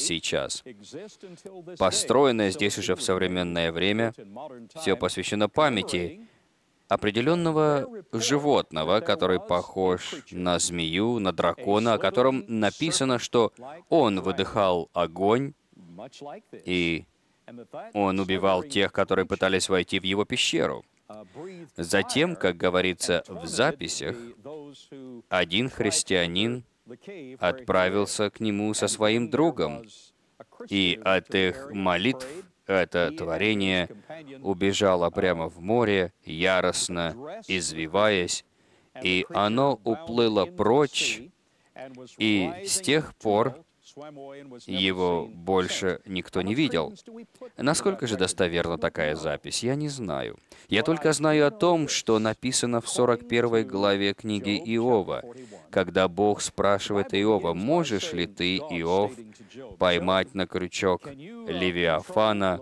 сейчас. Построенное здесь уже в современное время, все посвящено памяти определенного животного, который похож на змею, на дракона, о котором написано, что он выдыхал огонь, и он убивал тех, которые пытались войти в его пещеру. Затем, как говорится в записях, один христианин отправился к нему со своим другом, и от их молитв это творение убежало прямо в море, яростно извиваясь, и оно уплыло прочь, и с тех пор его больше никто не видел. Насколько же достоверна такая запись, я не знаю. Я только знаю о том, что написано в 41 главе книги Иова, когда Бог спрашивает Иова: «Можешь ли ты, Иов, поймать на крючок Левиафана,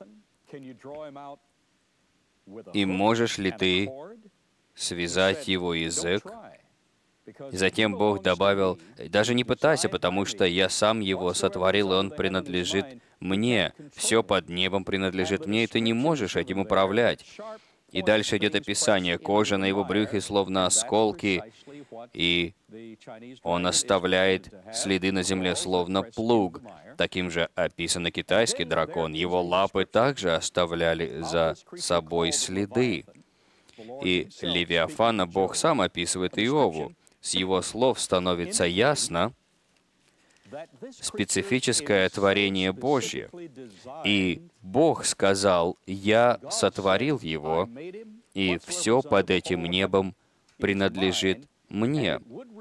и можешь ли ты связать его язык?» И затем Бог добавил: «Даже не пытайся, потому что я сам его сотворил, и он принадлежит мне. Все под небом принадлежит мне, и ты не можешь этим управлять». И дальше идет описание: кожа на его брюхе словно осколки, и он оставляет следы на земле словно плуг. Таким же описан и китайский дракон. Его лапы также оставляли за собой следы. И Левиафана Бог сам описывает Иову. С его слов становится ясно специфическое творение Божье. И Бог сказал: «Я сотворил его, и все под этим небом принадлежит мне».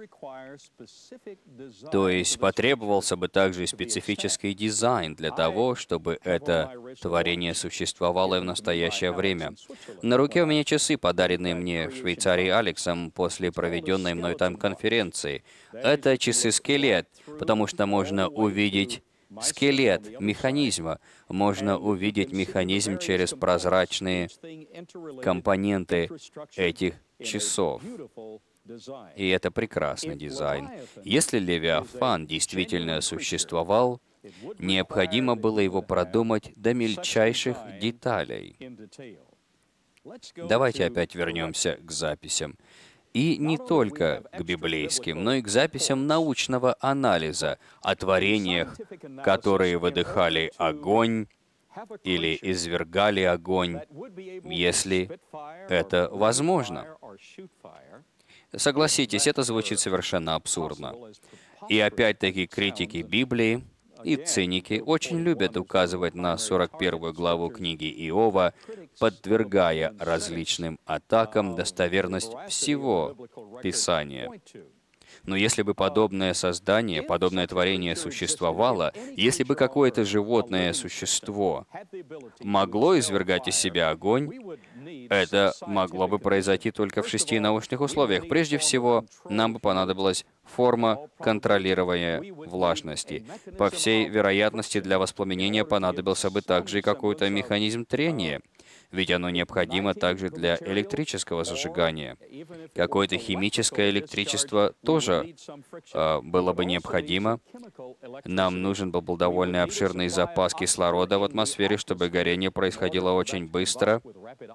То есть потребовался бы также специфический дизайн для того, чтобы это творение существовало и в настоящее время. На руке у меня часы, подаренные мне в Швейцарии Алексом после проведенной мной там конференции. Это часы-скелет, потому что можно увидеть скелет механизма, можно увидеть механизм через прозрачные компоненты этих часов. И это прекрасный дизайн. Если Левиафан действительно существовал, необходимо было его продумать до мельчайших деталей. Давайте опять вернемся к записям. И не только к библейским, но и к записям научного анализа о творениях, которые выдыхали огонь или извергали огонь, если это возможно. Согласитесь, это звучит совершенно абсурдно. И опять-таки критики Библии и циники очень любят указывать на 41 главу книги Иова, подвергая различным атакам достоверность всего Писания. Но если бы подобное создание, подобное творение существовало, если бы какое-то животное существо могло извергать из себя огонь, это могло бы произойти только в 6 научных условиях. Прежде всего, нам бы понадобилась форма контролирования влажности. По всей вероятности, для воспламенения понадобился бы также и какой-то механизм трения, ведь оно необходимо также для электрического зажигания. Какое-то химическое электричество тоже было бы необходимо. Нам нужен был довольно обширный запас кислорода в атмосфере, чтобы горение происходило очень быстро.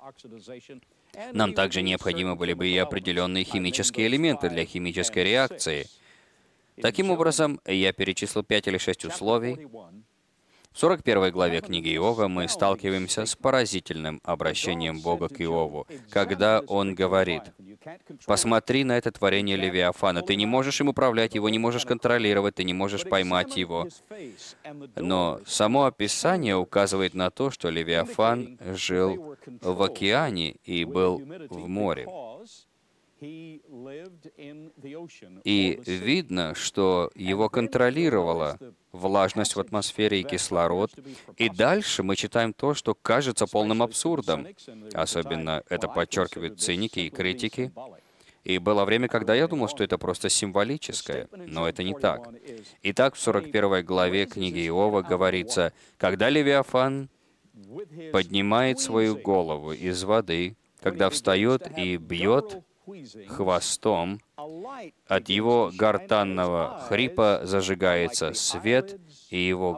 Нам также необходимы были бы и определенные химические элементы для химической реакции. Таким образом, я перечислил 5 или 6 условий. В 41 главе книги Иова мы сталкиваемся с поразительным обращением Бога к Иову, когда Он говорит: «Посмотри на это творение Левиафана. Ты не можешь им управлять, его не можешь контролировать, ты не можешь поймать его». Но само описание указывает на то, что Левиафан жил в океане и был в море. И видно, что его контролировала влажность в атмосфере и кислород. И дальше мы читаем то, что кажется полным абсурдом. Особенно это подчеркивают циники и критики. И было время, когда я думал, что это просто символическое, но это не так. Итак, в 41 главе книги Иова говорится: «Когда Левиафан поднимает свою голову из воды, когда встает и бьет хвостом, от его гортанного хрипа зажигается свет, и его